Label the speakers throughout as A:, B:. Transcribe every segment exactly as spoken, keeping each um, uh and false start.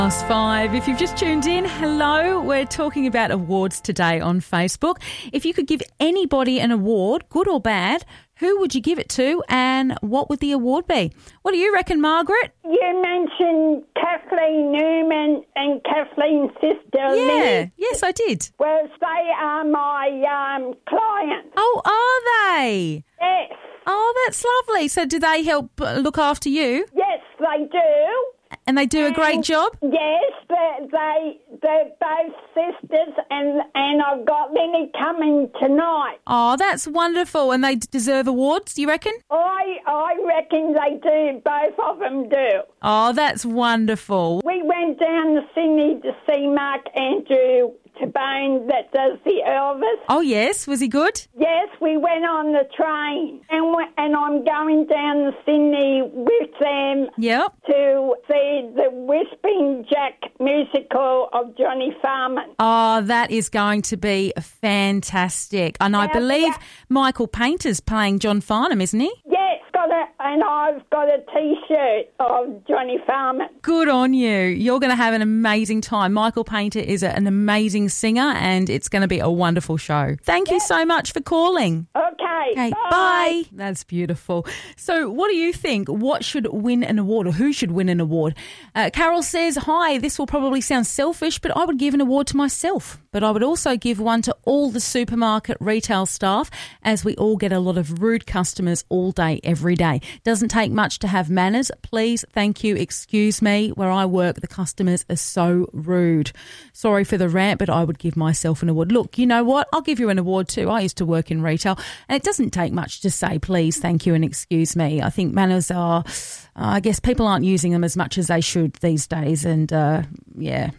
A: Last five. If you've just tuned in, hello. We're talking about awards today on Facebook. If you could give anybody an award, good or bad, who would you give it to and what would the award be? What do you reckon, Margaret?
B: You mentioned Kathleen Newman and Kathleen's sister,
A: Yeah,
B: Liz.
A: yes, I did.
B: Well, they are my um, clients.
A: Oh, are they?
B: Yes.
A: Oh, that's lovely. So do they help uh, look after you?
B: Yes, they do.
A: And they do a great
B: And
A: job?
B: Yes, they, they, they're both sisters, and, and I've got Lenny coming tonight.
A: Oh, that's wonderful. And they deserve awards, do you reckon?
B: I, I reckon they do. Both of them do.
A: Oh, that's wonderful.
B: We went down to Sydney to see Mark Andrew Tabone that does the Elvis.
A: Oh, yes. Was he good?
B: Yes, we went on the train, and we, and I'm going down to Sydney with them
A: Yep.
B: to see the Whispering Jack musical of Johnny Farman.
A: Oh, that is going to be fantastic. And I
B: Yeah,
A: believe
B: yeah.
A: Michael Painter's playing John Farnham, isn't he?
B: Yes, got a, and I've got a T-shirt of Johnny Farman.
A: Good on you. You're going to have an amazing time. Michael Painter is a, an amazing singer and it's going to be a wonderful show. Thank you so much for calling.
B: Okay,
A: Okay,
B: bye.
A: bye. That's beautiful. So what do you think? What should win an award or who should win an award? Uh, Carol says, hi, this will probably sound selfish, but I would give an award to myself. But I would also give one to all the supermarket retail staff, as we all get a lot of rude customers all day, every day. Doesn't take much to have manners. Please, thank you, excuse me. Where I work, the customers are so rude. Sorry for the rant, but I would give myself an award. Look, you know what? I'll give you an award too. I used to work in retail, and it doesn't take much to say please, thank you, and excuse me. I think manners are, uh, I guess people aren't using them as much as they should these days, and uh, yeah,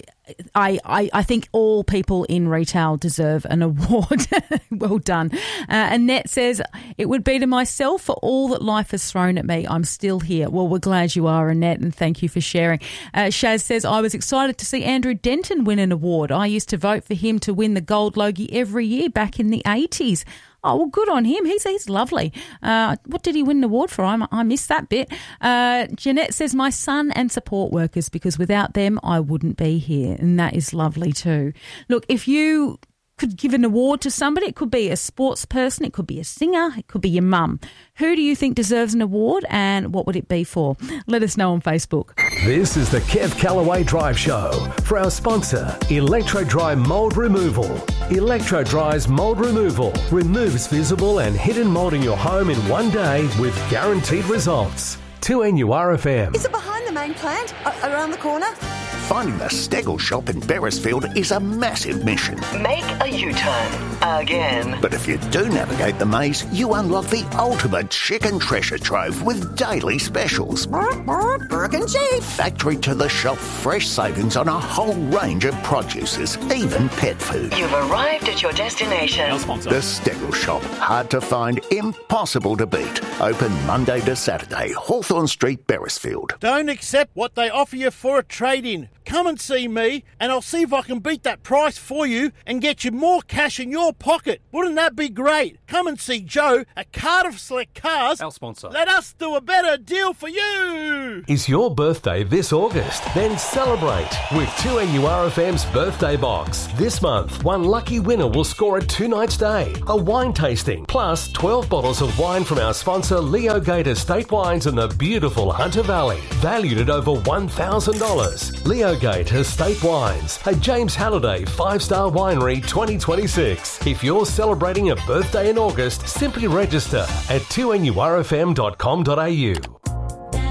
A: I, I, I think all people in retail deserve an award. Well done. Uh, Annette says, it would be to myself for all that life has thrown at me. I'm still here. Well, we're glad you are, Annette, and thank you for sharing. Uh, Shaz says, I was excited to see Andrew Denton win an award. I used to vote for him to win the Gold Logie every year back in the eighties. Oh, well, good on him. He's he's lovely. Uh, what did he win an award for? I, I missed that bit. Uh, Jeanette says, my son and support workers, because without them, I wouldn't be here. And that is lovely too. Look, if you could give an award to somebody, it could be a sports person, it could be a singer, it could be your mum. Who do you think deserves an award and what would it be for? Let us know on Facebook.
C: This is the Kev Callaway Drive Show for our sponsor, Electro Dry Mould Removal. Electro Dry's Mould Removal removes visible and hidden mould in your home in one day with guaranteed results. two N U R F M.
D: Is it behind the main plant? A- around the corner?
E: Finding the Stegel shop in Beresfield is a massive mission.
F: Make a U-turn. Again.
E: But if you do navigate the maze, you unlock the ultimate chicken treasure trove with daily specials.
D: Burke and Chief.
E: Factory to the shop, fresh savings on a whole range of produces, even pet food.
F: You've arrived at your destination.
E: The Stegel shop, hard to find, impossible to beat. Open Monday to Saturday, Hawthorne Street, Beresfield.
G: Don't accept what they offer you for a trade-in. Come and see me and I'll see if I can beat that price for you and get you more cash in your pocket. Wouldn't that be great? Come and see Joe at Cardiff Select Cars.
H: Our sponsor.
G: Let us do a better deal for you.
C: Is your birthday this August? Then celebrate with two N U R F M's birthday box. This month, one lucky winner will score a two-night stay, a wine tasting, plus twelve bottles of wine from our sponsor Leo Gate Estate Wines in the beautiful Hunter Valley, valued at over one thousand dollars. Leo Gate Estate Wines, a James Halliday five-star winery twenty twenty-six. If you're celebrating a birthday in August, simply register at two N U R F M dot com dot A U.